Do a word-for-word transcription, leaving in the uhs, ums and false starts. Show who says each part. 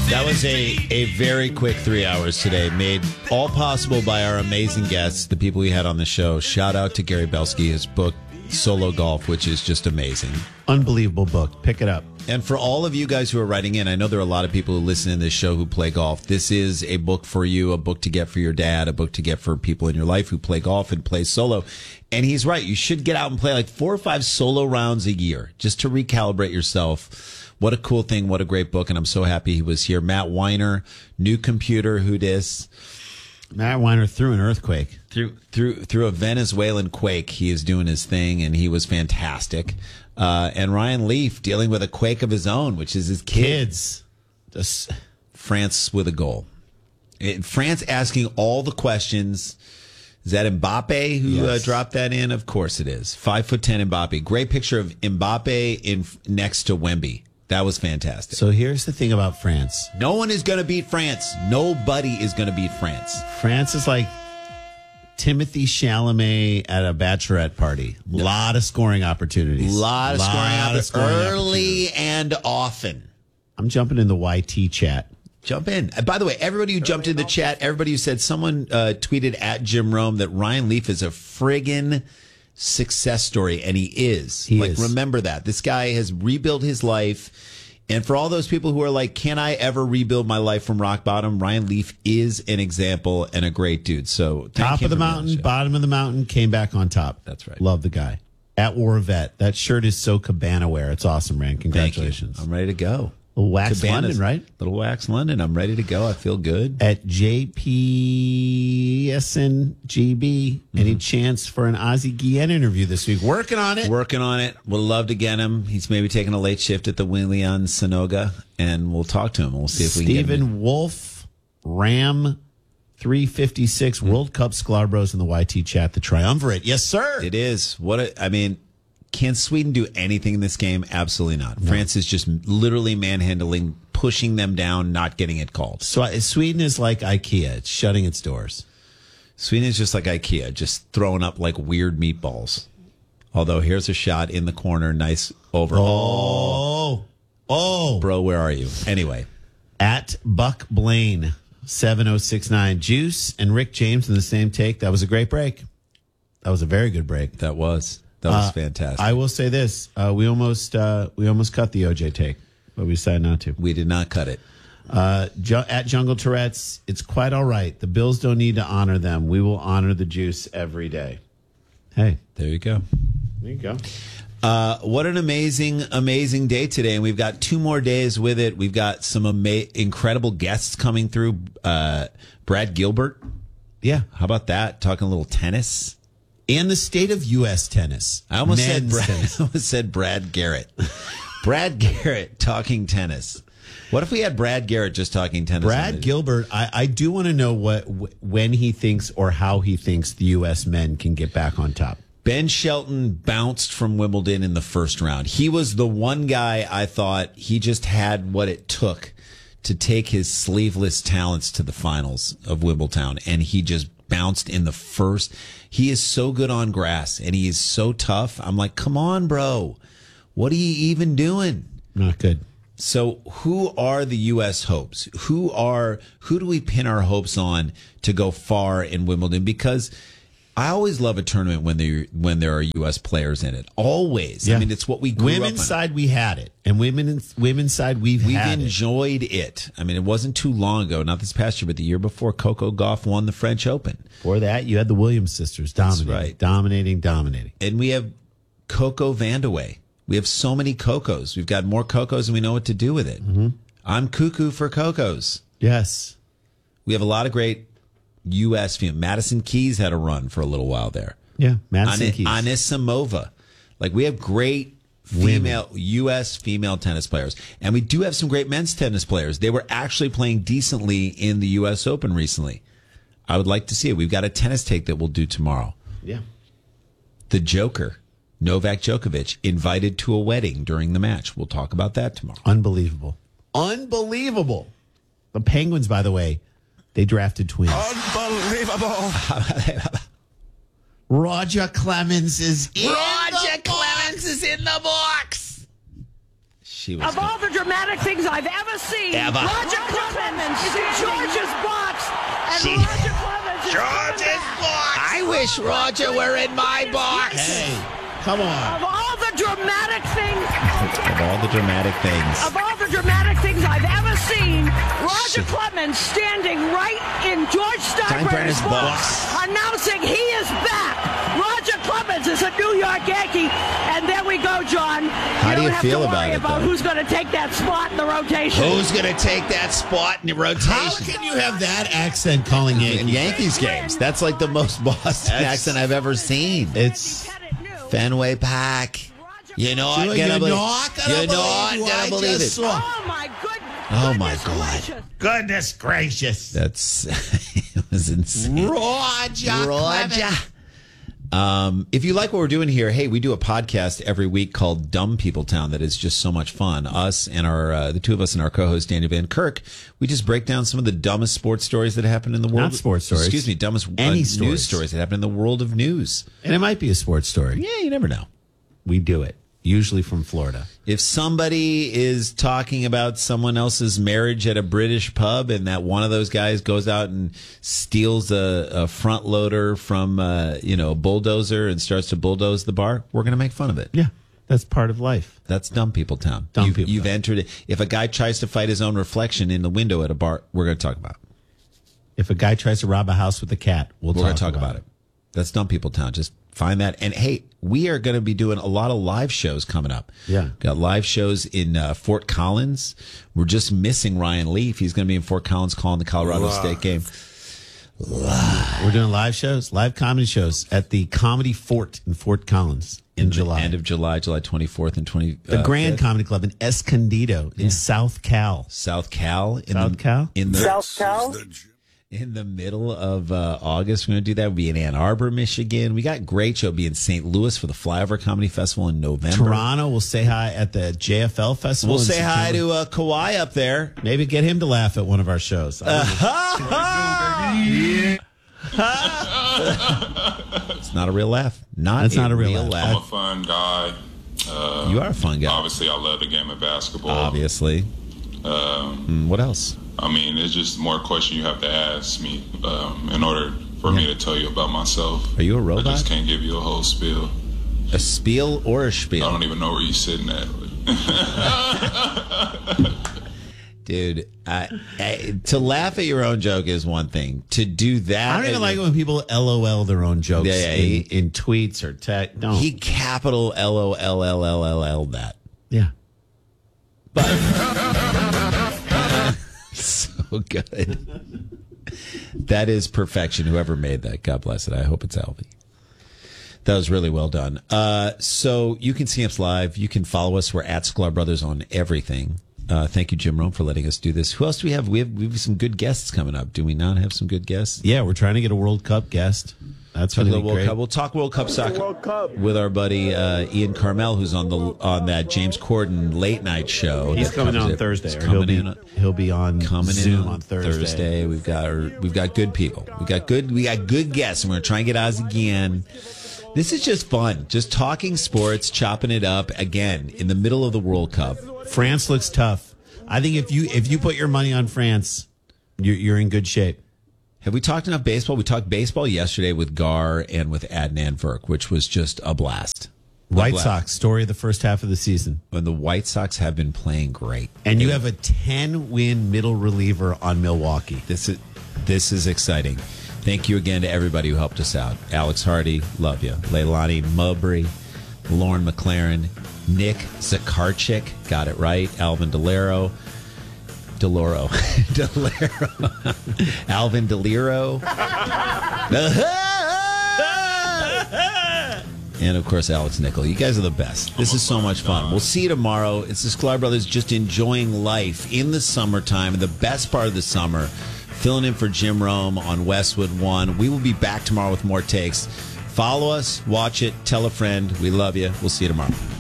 Speaker 1: That was a, a very quick three hours today, made all possible by our amazing guests, the people we had on the show. Shout out to Gary Belsky, his book, Solo Golf, which is just amazing.
Speaker 2: Unbelievable book. Pick it up.
Speaker 1: And for all of you guys who are writing in, I know there are a lot of people who listen to this show who play golf. This is a book for you, a book to get for your dad, a book to get for people in your life who play golf and play solo. And he's right. You should get out and play like four or five solo rounds a year just to recalibrate yourself. What a cool thing. What a great book. And I'm so happy he was here. Matt Weiner, New Computer, who dis?
Speaker 2: Matt Weiner through an earthquake.
Speaker 1: Through through through a Venezuelan quake, he is doing his thing, and he was fantastic. Uh, and Ryan Leaf dealing with a quake of his own, which is his kids.
Speaker 2: Just
Speaker 1: France with a goal. It, France asking all the questions. Is that Mbappe who
Speaker 2: Yes.
Speaker 1: uh, dropped that in? Of course it is. Five foot ten Mbappe. Great picture of Mbappe in next to Wemby. That was fantastic.
Speaker 2: So here's the thing about France.
Speaker 1: No one is going to beat France. Nobody is going to beat France.
Speaker 2: France is like Timothy Chalamet at a bachelorette party. A lot of scoring opportunities.
Speaker 1: Lot of
Speaker 2: Lot
Speaker 1: scoring,
Speaker 2: of scoring
Speaker 1: early and often.
Speaker 2: I'm jumping in the Y T chat.
Speaker 1: Jump in. And by the way, everybody who jumped in the chat, everybody who said, someone uh, tweeted at Jim Rome that Ryan Leaf is a friggin' success story, and he is.
Speaker 2: He
Speaker 1: like,
Speaker 2: is.
Speaker 1: remember that. This guy has rebuilt his life. And for all those people who are like, can I ever rebuild my life from rock bottom? Ryan Leaf is an example and a great dude. So thank
Speaker 2: Top
Speaker 1: him
Speaker 2: of the
Speaker 1: for being on
Speaker 2: mountain,
Speaker 1: show.
Speaker 2: bottom of the mountain, came back on top.
Speaker 1: That's right.
Speaker 2: Love the guy. At War Vet. That shirt is so Cabana wear. It's awesome, man.
Speaker 1: Thank you.
Speaker 2: Congratulations.
Speaker 1: I'm ready to go.
Speaker 2: Little Wax
Speaker 1: Cabana's-
Speaker 2: London, right?
Speaker 1: Little Wax London. I'm ready to go. I feel good.
Speaker 2: At J P S N G B, any chance for an Ozzie Guillen interview this week? Working on it.
Speaker 1: Working on it. Would love to get him. He's maybe taking a late shift at the Willian Sonoga, and we'll talk to him. We'll see if we can get him.
Speaker 2: Stephen Wolf, Ram three fifty-six, World Cup Sklarbros in the Y T chat, the triumvirate. Yes, sir.
Speaker 1: It is. What a, I mean, can Sweden do anything in this game? Absolutely not. No. France is just literally manhandling, pushing them down, not getting it called.
Speaker 2: So uh, Sweden is like IKEA. It's shutting its doors.
Speaker 1: Sweden is just like IKEA, just throwing up like weird meatballs. Although here's a shot in the corner. Nice over.
Speaker 2: Oh. Oh.
Speaker 1: Bro, where are you? Anyway.
Speaker 2: At Buck Blaine, seven oh six nine. Juice and Rick James in the same take. That was a great break. That was a very good break.
Speaker 1: That was. That was
Speaker 2: uh,
Speaker 1: fantastic.
Speaker 2: I will say this: uh, we almost uh, we almost cut the O J take, but we decided not to.
Speaker 1: We did not cut it.
Speaker 2: Uh, ju- at Jungle Tourette's, it's quite all right. The Bills don't need to honor them. We will honor the Juice every day. Hey,
Speaker 1: there you go.
Speaker 2: There you go.
Speaker 1: Uh, what an amazing, amazing day today, and we've got two more days with it. We've got some ama- incredible guests coming through. Uh, Brad Gilbert,
Speaker 2: yeah,
Speaker 1: how about that? Talking a little tennis.
Speaker 2: And the state of U S tennis.
Speaker 1: I almost
Speaker 2: Men's
Speaker 1: said Brad,
Speaker 2: tennis.
Speaker 1: I almost said Brad Garrett. Brad Garrett talking tennis. What if we had Brad Garrett just talking tennis?
Speaker 2: Brad Gilbert, I, I do want to know what when he thinks or how he thinks the U S men can get back on top.
Speaker 1: Ben Shelton bounced from Wimbledon in the first round. He was the one guy I thought he just had what it took to take his sleeveless talents to the finals of Wimbledon, and he just bounced in the first. He is so good on grass, and he is so tough. I'm like, come on, bro. What are you even doing?
Speaker 2: Not good.
Speaker 1: So who are the U S hopes? Who are who do we pin our hopes on to go far in Wimbledon? Because I always love a tournament when there when there are U S players in it. Always.
Speaker 2: Yeah.
Speaker 1: I mean, it's what we grew
Speaker 2: Women's
Speaker 1: up on.
Speaker 2: side, we had it. And women, women's side, we've,
Speaker 1: We've
Speaker 2: had
Speaker 1: enjoyed it. it. I mean, it wasn't too long ago, not this past year, but the year before, Coco Gauff won the French Open.
Speaker 2: For that, you had the Williams sisters dominating,
Speaker 1: right.
Speaker 2: dominating, dominating.
Speaker 1: And we have Coco Vandeweghe. We have so many Cocos. We've got more Cocos, and we know what to do with it.
Speaker 2: Mm-hmm.
Speaker 1: I'm cuckoo for Cocos.
Speaker 2: Yes.
Speaker 1: We have a lot of great U S female. Madison Keys had a run for a little while there.
Speaker 2: Yeah, Madison
Speaker 1: An-
Speaker 2: Keys.
Speaker 1: Anisimova. Like, we have great female Women. U S female tennis players. And we do have some great men's tennis players. They were actually playing decently in the U S Open recently. I would like to see it. We've got a tennis take that we'll do tomorrow.
Speaker 2: Yeah.
Speaker 1: The Joker, Novak Djokovic, invited to a wedding during the match. We'll talk about that tomorrow.
Speaker 2: Unbelievable. Unbelievable. The Penguins, by the way, they drafted twins.
Speaker 3: Unbelievable.
Speaker 2: Roger Clemens is in
Speaker 1: Roger
Speaker 2: the
Speaker 1: Clemens is in the box. She was
Speaker 3: Of
Speaker 1: good.
Speaker 3: all the dramatic things I've ever seen,
Speaker 1: Ever.
Speaker 3: Roger Clemens is in George's box, and
Speaker 1: She-
Speaker 3: Roger Clemens is coming back.
Speaker 1: I wish Roger were in my box.
Speaker 2: Hey, come on.
Speaker 3: Of all the dramatic things,
Speaker 1: Of all the dramatic things.
Speaker 3: of all the dramatic things I've ever seen, Roger Clemens standing right in George
Speaker 1: Steinbrenner's
Speaker 3: Steinbrenner's
Speaker 1: box.
Speaker 3: box, announcing he is back. Roger Clemens is a New York Yankee, and there we go, John.
Speaker 1: How
Speaker 3: you
Speaker 1: do
Speaker 3: don't
Speaker 1: you
Speaker 3: have
Speaker 1: feel
Speaker 3: to
Speaker 1: about
Speaker 3: worry
Speaker 1: it,
Speaker 3: about
Speaker 1: though?
Speaker 3: who's going to take that spot in the rotation.
Speaker 1: Who's going to take that spot in the rotation?
Speaker 2: How can you have that accent calling
Speaker 1: in
Speaker 2: Yankees?
Speaker 1: Yankees games? That's like the most Boston
Speaker 2: That's-
Speaker 1: accent I've ever seen.
Speaker 2: It's
Speaker 1: Fenway Park. You're not
Speaker 2: You're
Speaker 1: gonna believe.
Speaker 2: not gonna
Speaker 1: You're
Speaker 2: believe
Speaker 1: not
Speaker 2: what
Speaker 1: gonna
Speaker 2: I
Speaker 1: believe
Speaker 2: just
Speaker 1: it.
Speaker 2: saw.
Speaker 3: Oh my good.
Speaker 1: Oh, my
Speaker 3: goodness
Speaker 1: God.
Speaker 3: gracious.
Speaker 2: Goodness gracious.
Speaker 1: That's it was insane.
Speaker 2: Roger.
Speaker 1: Roger.
Speaker 2: Clemens.
Speaker 1: Um, if you like what we're doing here, hey, we do a podcast every week called Dumb People Town that is just so much fun. Us and our uh, the two of us and our co-host Daniel Van Kirk, we just break down some of the dumbest sports stories that happen in the world.
Speaker 2: Not sports stories.
Speaker 1: Excuse me, dumbest
Speaker 2: Any
Speaker 1: uh,
Speaker 2: stories.
Speaker 1: news stories that happen in the world of news.
Speaker 2: And it might be a sports story.
Speaker 1: Yeah, you never know.
Speaker 2: We do it, usually from Florida.
Speaker 1: If somebody is talking about someone else's marriage at a British pub and that one of those guys goes out and steals a, a front loader from uh, you know a bulldozer and starts to bulldoze the bar, we're going to make fun of it.
Speaker 2: Yeah, that's part of life.
Speaker 1: That's Dumb People Town.
Speaker 2: Dumb
Speaker 1: you've,
Speaker 2: People
Speaker 1: You've
Speaker 2: Town.
Speaker 1: entered it. If a guy tries to fight his own reflection in the window at a bar, we're going to talk about it.
Speaker 2: If a guy tries to rob a house with a cat, we'll
Speaker 1: We're
Speaker 2: talk,
Speaker 1: going to talk about it. That's Dumb People Town. Just find that. And hey, we are going to be doing a lot of live shows coming up.
Speaker 2: Yeah.
Speaker 1: Got live shows in uh, Fort Collins. We're just missing Ryan Leaf. He's going to be in Fort Collins calling the Colorado State game.
Speaker 2: We're doing live shows, live comedy shows at the Comedy Fort in Fort Collins in
Speaker 1: The
Speaker 2: July.
Speaker 1: End of July, July twenty-fourth and twenty.
Speaker 2: the
Speaker 1: uh,
Speaker 2: Grand
Speaker 1: fifth.
Speaker 2: Comedy Club in Escondido in South Cal.
Speaker 1: South Cal. In
Speaker 2: South
Speaker 1: the,
Speaker 2: Cal?
Speaker 1: In the,
Speaker 3: South Cal.
Speaker 1: In the middle of uh, August, we're going to do that. We'll be in Ann Arbor, Michigan. We got great show. We'll be in Saint Louis for the Flyover Comedy Festival in November.
Speaker 2: Toronto, we'll say hi at the J F L Festival.
Speaker 1: We'll
Speaker 2: in
Speaker 1: say hi
Speaker 2: September.
Speaker 1: to uh, Kawhi up there.
Speaker 2: Maybe get him to laugh at one of our shows.
Speaker 1: It's not a real laugh. Not
Speaker 2: That's
Speaker 1: a
Speaker 2: not a real
Speaker 1: real
Speaker 2: laugh.
Speaker 4: I'm a fun guy. Uh,
Speaker 1: You are a fun guy.
Speaker 4: Obviously, I love the game of basketball.
Speaker 1: Obviously.
Speaker 4: Um,
Speaker 1: Mm, what else?
Speaker 4: I mean, it's just more question you have to ask me um, in order for me to tell you about myself.
Speaker 1: Are you a
Speaker 4: I
Speaker 1: robot?
Speaker 4: just can't give you a whole spiel.
Speaker 1: A spiel or a
Speaker 4: I
Speaker 1: spiel?
Speaker 4: don't even know where you're sitting at.
Speaker 1: Dude, I, I, to laugh at your own joke is one thing. To do that.
Speaker 2: I don't even
Speaker 1: at
Speaker 2: like it
Speaker 1: your-
Speaker 2: when people LOL their own jokes
Speaker 1: Yeah, yeah,
Speaker 2: in,
Speaker 1: he-
Speaker 2: in tweets or text. Don't.
Speaker 1: He capital L O L L L L L that.
Speaker 2: yeah.
Speaker 1: So good. That is perfection. Whoever made that, God bless it. I hope it's Alvy. That was really well done. Uh, so you can see us live. You can follow us. We're at Sklar Brothers on everything. Uh, thank you, Jim Rome, for letting us do this. Who else do we have? We have we have some good guests coming up. Do we not have some good guests?
Speaker 2: Yeah, we're trying to get a World Cup guest. That's
Speaker 1: Talk a
Speaker 2: going to
Speaker 1: little
Speaker 2: be
Speaker 1: World
Speaker 2: great.
Speaker 1: Cup. We'll talk World Cup soccer with our buddy uh, Ian Carmel, who's on the on that James Corden late night show.
Speaker 2: He's
Speaker 1: that
Speaker 2: coming
Speaker 1: comes
Speaker 2: on
Speaker 1: in-
Speaker 2: Thursday.
Speaker 1: he's
Speaker 2: Or he'll
Speaker 1: coming
Speaker 2: be
Speaker 1: in.
Speaker 2: he'll be on
Speaker 1: Coming
Speaker 2: Zoom
Speaker 1: in
Speaker 2: on Thursday.
Speaker 1: We've got we've got good people. We got good we got good guests, and we're gonna try and get Oz again. This is just fun, just talking sports, chopping it up again in the middle of the World Cup.
Speaker 2: France looks tough. I think if you if you put your money on France, you're, you're in good shape.
Speaker 1: Have we talked enough baseball? We talked baseball yesterday with Gar and with Adnan Virk, which was just a blast. A
Speaker 2: White
Speaker 1: blast.
Speaker 2: Sox story of the first half of the season,
Speaker 1: And the White Sox have been playing great,
Speaker 2: and you have a ten win middle reliever on Milwaukee.
Speaker 1: This is this is exciting. Thank you again to everybody who helped us out. Alex Hardy, love you. Leilani Mowbray, Lauren McLaren, Nick Zakarchik, got it right. Alvin Delero, Deloro, Delero, Alvin Deliro, and of course Alex Nickel. You guys are the best. This is so much fun. We'll see you tomorrow. It's the Sklar Brothers just enjoying life in the summertime, the best part of the summer. Filling in for Jim Rome on Westwood One. We will be back tomorrow with more takes. Follow us, watch it, tell a friend. We love you. We'll see you tomorrow.